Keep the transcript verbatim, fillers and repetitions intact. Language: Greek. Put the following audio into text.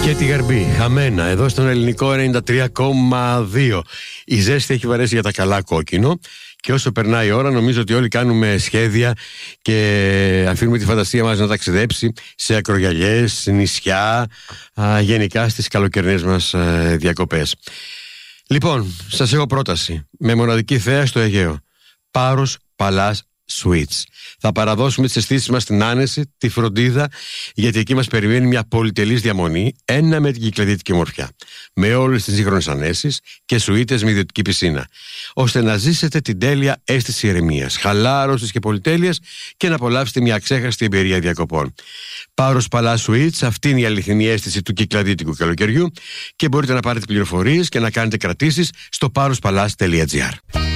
Και τη Γαρμπή, χαμένα, εδώ στον ελληνικό ενενήντα τρία κόμμα δύο. Η ζέστη έχει βαρέσει για τα καλά κόκκινο και όσο περνάει η ώρα νομίζω ότι όλοι κάνουμε σχέδια και αφήνουμε τη φαντασία μας να ταξιδέψει σε ακρογιαλιές, νησιά, α, γενικά στις καλοκαιρινές μας α, διακοπές. Λοιπόν, σας έχω πρόταση με μοναδική θέα στο Αιγαίο. Πάρος Παλάς Suites. Θα παραδώσουμε τις αισθήσεις μας στην άνεση, τη φροντίδα, γιατί εκεί μας περιμένει μια πολυτελής διαμονή, ένα με την κυκλαδίτικη ομορφιά, με όλες τις σύγχρονες ανέσεις και σουίτες με ιδιωτική πισίνα, ώστε να ζήσετε την τέλεια αίσθηση ηρεμίας, χαλάρωσης και πολυτέλειας και να απολαύσετε μια αξέχαστη εμπειρία διακοπών. Πάρος Παλάς Suites, αυτή είναι η αληθινή αίσθηση του κυκλαδίτικου καλοκαιριού και μπορείτε να πάρετε πληροφορίες και να κάνετε κρατήσεις στο πάρος παλάς τελεία τζι άρ.